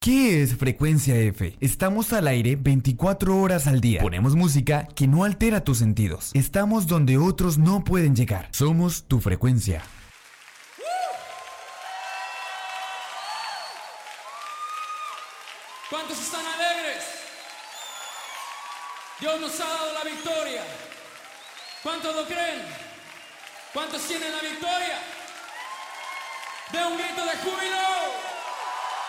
¿Qué es Frecuencia F? Estamos al aire 24 horas al día. Ponemos música que no altera tus sentidos. Estamos donde otros no pueden llegar. Somos tu frecuencia. ¿Cuántos están alegres? Dios nos ha dado la victoria. ¿Cuántos lo creen? ¿Cuántos tienen la victoria? ¡De un grito de júbilo!